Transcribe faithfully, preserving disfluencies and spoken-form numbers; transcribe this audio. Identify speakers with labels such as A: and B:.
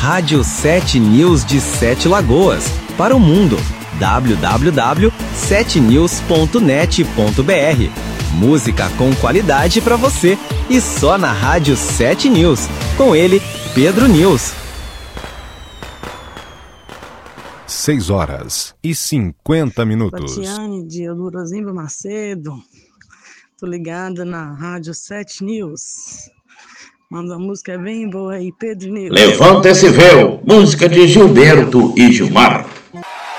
A: Rádio sete News de Sete Lagoas, para o mundo. w w w ponto sete news ponto net ponto b r. Música com qualidade para você e só na Rádio sete News. Com ele, Pedro News.
B: seis horas e cinquenta minutos.
C: Tatiane de Elurazinho Macedo. Tô ligada na Rádio sete News. Manda uma música bem boa aí, Pedro News.
D: Levanta esse véu, música de Gilberto e Gilmar.